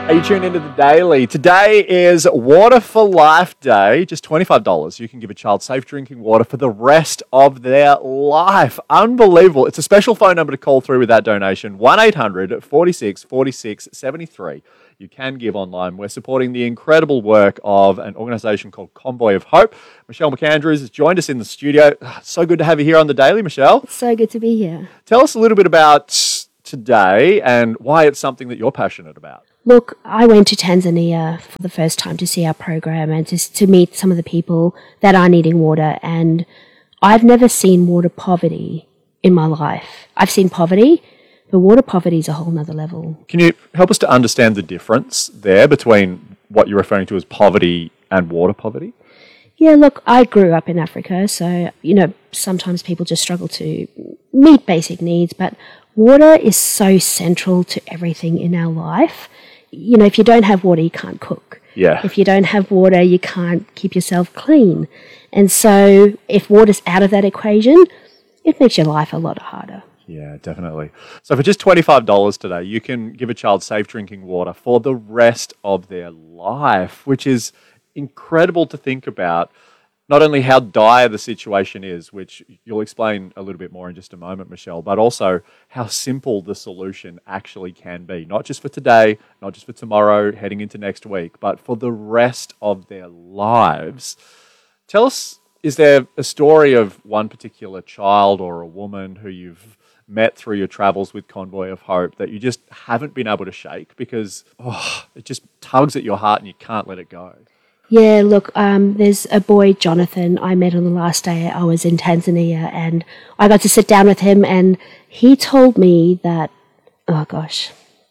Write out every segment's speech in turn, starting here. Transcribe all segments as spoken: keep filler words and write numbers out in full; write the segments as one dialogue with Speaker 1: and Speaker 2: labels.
Speaker 1: Are you tuned into the Daily? Today is Water for Life Day. Just twenty-five dollars. You can give a child safe drinking water for the rest of their life. Unbelievable. It's a special phone number to call through with that donation. one eight hundred forty-six forty-six seventy-three. You can give online. We're supporting the incredible work of an organisation called Convoy of Hope. Michelle McAndrews has joined us in the studio. So good to have you here on the Daily, Michelle.
Speaker 2: It's so good to be here.
Speaker 1: Tell us a little bit about today and why it's something that you're passionate about.
Speaker 2: Look, I went to Tanzania for the first time to see our program and to, to meet some of the people that are needing water. And I've never seen water poverty in my life. I've seen poverty, but water poverty is a whole nother level.
Speaker 1: Can you help us to understand the difference there between what you're referring to as poverty and water poverty?
Speaker 2: Yeah, look, I grew up in Africa, so, you know, sometimes people just struggle to meet basic needs, but water is so central to everything in our life. You know, if you don't have water, you can't cook.
Speaker 1: Yeah.
Speaker 2: If you don't have water, you can't keep yourself clean. And so if water's out of that equation, it makes your life a lot harder.
Speaker 1: Yeah, definitely. So for just twenty-five dollars today, you can give a child safe drinking water for the rest of their life, which is incredible to think about. Not only how dire the situation is, which you'll explain a little bit more in just a moment, Michelle, but also how simple the solution actually can be. Not just for today, not just for tomorrow, heading into next week, but for the rest of their lives. Tell us, is there a story of one particular child or a woman who you've met through your travels with Convoy of Hope that you just haven't been able to shake because oh, it just tugs at your heart and you can't let it go?
Speaker 2: Yeah, look, um, there's a boy, Jonathan, I met on the last day I was in Tanzania, and I got to sit down with him, and he told me that, oh gosh,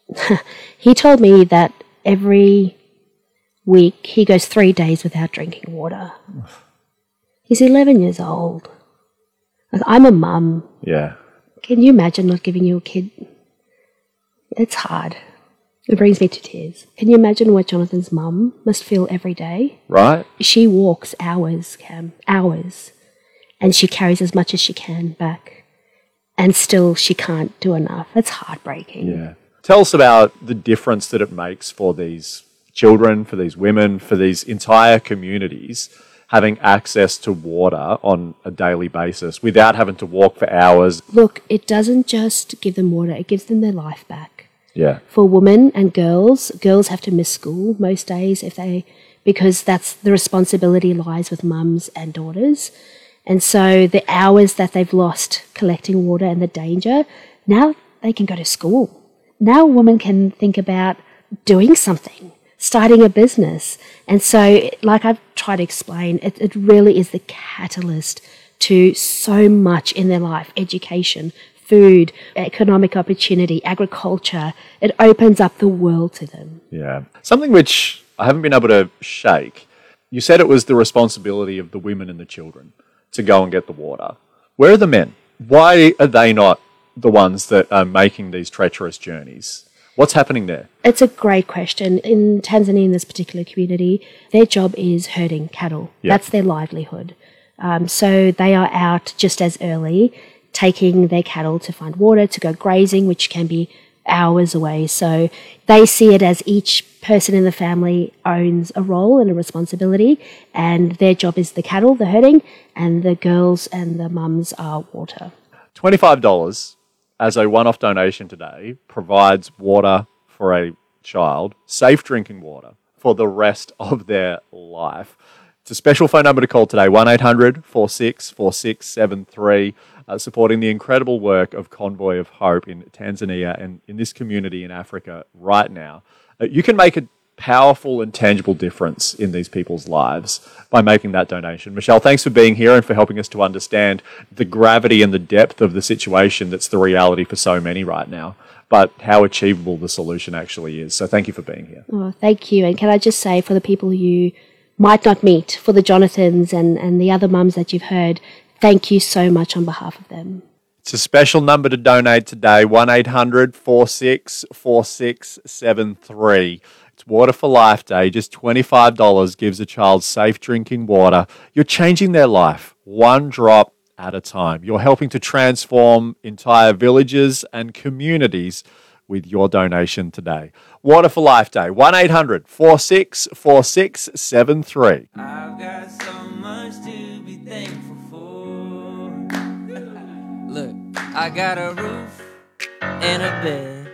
Speaker 2: he told me that every week he goes three days without drinking water. He's eleven years old. Like, I'm a mum.
Speaker 1: Yeah.
Speaker 2: Can you imagine not giving your kid? It's hard. It brings me to tears. Can you imagine what Jonathan's mum must feel every day?
Speaker 1: Right.
Speaker 2: She walks hours, Cam, hours, and she carries as much as she can back, and still she can't do enough. It's heartbreaking.
Speaker 1: Yeah. Tell us about the difference that it makes for these children, for these women, for these entire communities having access to water on a daily basis without having to walk for hours.
Speaker 2: Look, it doesn't just give them water, it gives them their life back.
Speaker 1: Yeah.
Speaker 2: For women and girls, girls have to miss school most days if they, because that's the responsibility lies with mums and daughters. And so the hours that they've lost collecting water and the danger, now they can go to school. Now a woman can think about doing something, starting a business. And so, like I've tried to explain, it, it really is the catalyst to so much in their life: education, food, economic opportunity, agriculture. It opens up the world to them.
Speaker 1: Yeah. Something which I haven't been able to shake. You said it was the responsibility of the women and the children to go and get the water. Where are the men? Why are they not the ones that are making these treacherous journeys? What's happening there?
Speaker 2: It's a great question. In Tanzania, in this particular community, their job is herding cattle.
Speaker 1: Yep.
Speaker 2: That's their livelihood. Um, so they are out just as early, taking their cattle to find water, to go grazing, which can be hours away. So they see it as each person in the family owns a role and a responsibility, and their job is the cattle, the herding, and the girls and the mums are water.
Speaker 1: twenty-five dollars as a one-off donation today provides water for a child, safe drinking water, for the rest of their life. It's a special phone number to call today, one eight hundred forty-six forty-six seventy-three, uh, supporting the incredible work of Convoy of Hope in Tanzania and in this community in Africa right now. Uh, you can make a powerful and tangible difference in these people's lives by making that donation. Michelle, thanks for being here and for helping us to understand the gravity and the depth of the situation that's the reality for so many right now, but how achievable the solution actually is. So thank you for being here.
Speaker 2: Oh, thank you. And can I just say, for the people you might not meet, for the Jonathans and, and the other mums that you've heard, thank you so much on behalf of them.
Speaker 1: It's a special number to donate today, one eight hundred forty-six forty-six seventy-three. It's Water for Life Day. Just twenty-five dollars gives a child safe drinking water. You're changing their life one drop at a time. You're helping to transform entire villages and communities with your donation today. Water for Life Day, one eight hundred four six four six seven three.
Speaker 3: I've got so much to be thankful for. Look, I got a roof and a bed.